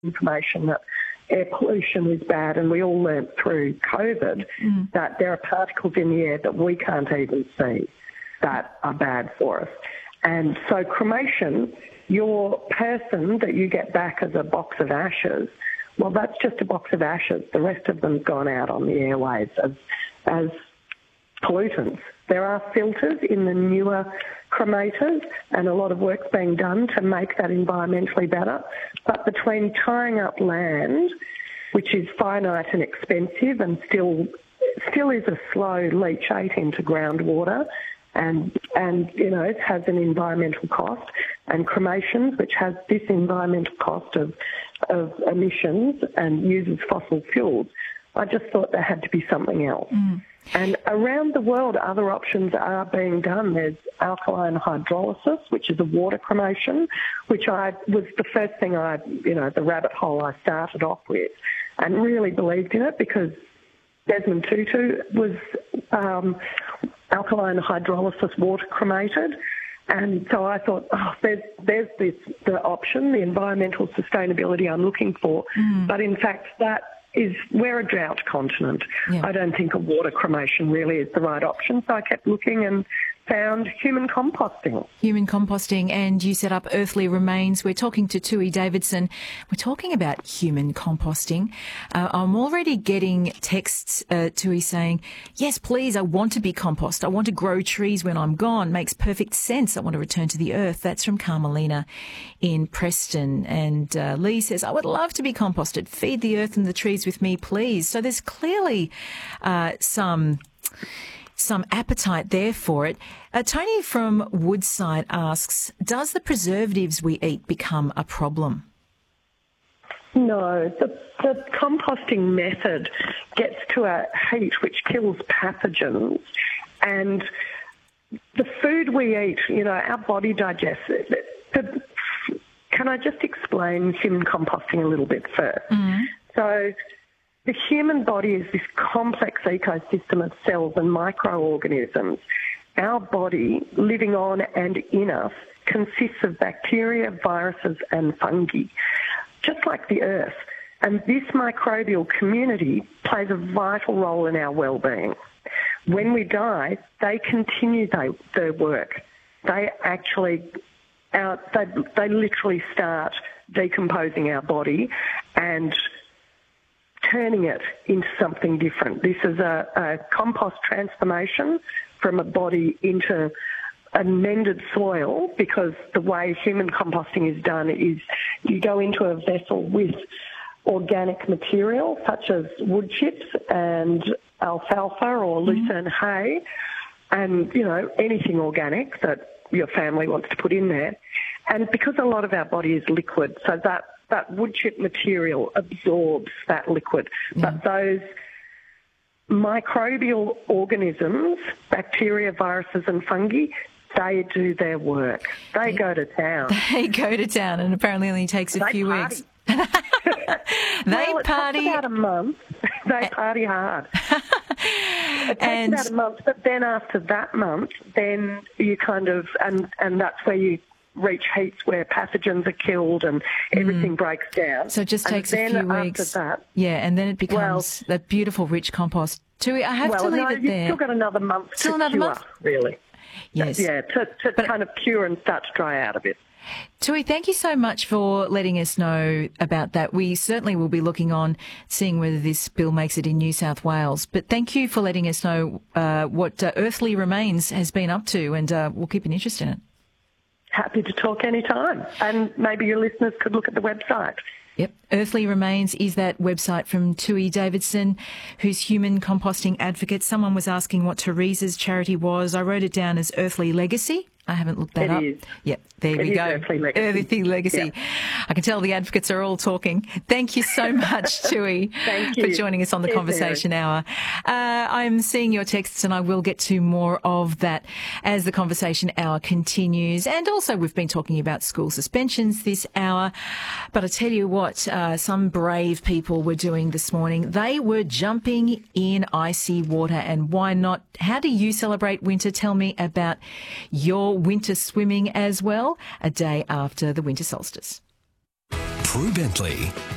information that air pollution is bad, and we all learnt through COVID that there are particles in the air that we can't even see that are bad for us. And so cremation, your person that you get back as a box of ashes, well, that's just a box of ashes. The rest of them's gone out on the airwaves as pollutants. There are filters in the newer cremators, and a lot of work's being done to make that environmentally better. But between tying up land, which is finite and expensive and still is a slow leachate into groundwater, and it has an environmental cost, and cremations, which has this environmental cost of emissions and uses fossil fuels, I just thought there had to be something else. And around the world, other options are being done. There's alkaline hydrolysis, which is a water cremation, which was the first thing the rabbit hole I started off with, and really believed in it because Desmond Tutu was alkaline hydrolysis water cremated. And so I thought, there's the option, the environmental sustainability I'm looking for. But in fact, we're a drought continent. Yeah. I don't think a water cremation really is the right option. So I kept looking and found human composting. Human composting, and you set up Earthly Remains. We're talking to Tui Davidson. We're talking about human composting. I'm already getting texts, Tui, saying, yes, please, I want to be compost. I want to grow trees when I'm gone. Makes perfect sense. I want to return to the earth. That's from Carmelina in Preston. And Lee says, I would love to be composted. Feed the earth and the trees with me, please. So there's clearly some appetite there for it. Tony from Woodside asks, does the preservatives we eat become a problem? No, the composting method gets to a heat which kills pathogens, and the food we eat, our body digests it. Can I just explain human composting a little bit first? So the human body is this complex ecosystem of cells and microorganisms. Our body, living on and in us, consists of bacteria, viruses and fungi, just like the earth. And this microbial community plays a vital role in our well-being. When we die, they continue their work. They literally start decomposing our body and turning it into something different. This is a compost transformation from a body into amended soil, because the way human composting is done is you go into a vessel with organic material such as wood chips and alfalfa or lucerne hay and, anything organic that your family wants to put in there. And because a lot of our body is liquid, so that wood chip material absorbs that liquid. But those microbial organisms, bacteria, viruses and fungi, they do their work. They go to town. They go to town, and apparently only takes a few weeks. They party. It takes about a month. They party hard. It takes about a month, but then after that month, then you and that's where you reach heats where pathogens are killed and everything breaks down. So it just takes a few weeks. And then it becomes that beautiful, rich compost. Tui, I have to leave it there. You've still got another month to cure, really. Yes. Yeah, to kind of cure and start to dry out a bit. Tui, thank you so much for letting us know about that. We certainly will be looking on, seeing whether this bill makes it in New South Wales. But thank you for letting us know what Earthly Remains has been up to, and we'll keep an interest in it. Happy to talk anytime. And maybe your listeners could look at the website. Yep. Earthly Remains is that website from Tui Davidson, who's human composting advocate. Someone was asking what Teresa's charity was. I wrote it down as Earthly Legacy. I haven't looked that up. It is. Yep, there we go. Earthly Legacy. Earthly Legacy. Yeah. I can tell the advocates are all talking. Thank you so much, Tui, for joining us on the Conversation Hour. I'm seeing your texts, and I will get to more of that as the Conversation Hour continues. And also, we've been talking about school suspensions this hour. But I tell you what, some brave people were doing this morning. They were jumping in icy water, and why not? How do you celebrate winter? Tell me about your winter swimming as well, a day after the winter solstice. Prue Bentley